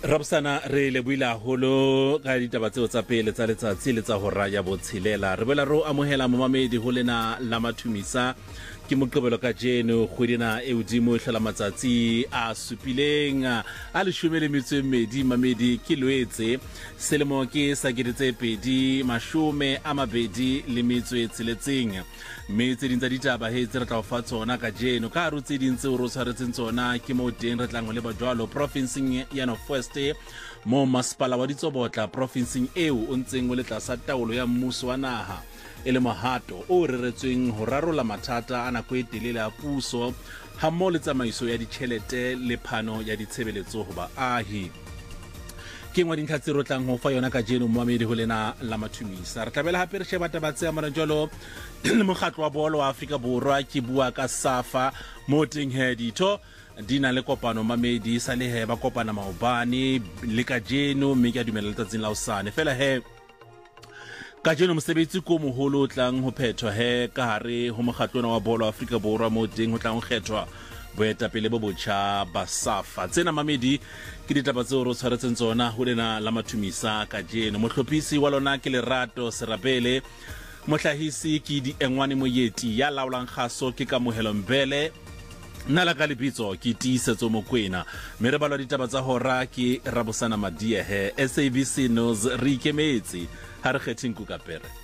Rabsana re le buila holo ka ditaba tseo tsa pele tsa letsatsi le tsa hora ya botshelela re boela ro amohela momamedi ho lena la mathumisa ke moqebelo ka jeno kgwedina e udimo hlela matsatsi a supileng a leshome le metso e mmedi mamedi ke Loetse selemo ke sa gedetse pedi mashume a mabedi le metso e tsheletseng mme tse ding tsa ditaba he tse re tla o fa tsona ka jeno ka haro tse ding tse o tshwaretseng tsona ke mo teng re tlang ho leba jwalo provinceng ya North West mo masepala wa Ditsobotla provinceng eo o ntseng o le tlasa taolo ya mmuso wa naha e le mohato o reretsweng ho rarolla mathata a nako e telele a puso ha mmoho le tsamaiso ya ditjhelete le phano ya ditshebeletso ho baahi ke ngwa dintlha tse rotlang ho fa yona ka jeno moamedi ho lena la mathumisa re tlabela hape re sheba taba tse amanang jwalo le mokgatlo wa bolo wa Afrika Borwa ke bua ka SAFA mo teng he ditho di na le kopano mamedi sa le he ba kopana maobane le ka jeno mme ke a dumela letsatsing la hosane fela he ka jeno mosebetsi ko moholo o tlang ho phethwa he ka hare ho mokgatlo wa bolo wa Afrika Borwa mo teng ho tlang ho kgethwa boetapele bo botjha ba SAFA tsena mamedi ke ditaba tseo re tshwaretseng tsona ho lena la mathumisa ka jeno mohlophisi wa lona ke Lerato Serapele mohlahisi ke di Engwane Moyeti ya laolang kgaso ke Kamohelo Mbele nala ka lebitso ke Tiisetso Mokwena mme re balwa ditaba tsa hora ke Rabosana Madiehe SABC News re ikemetse ha re kgetheng Kukapere.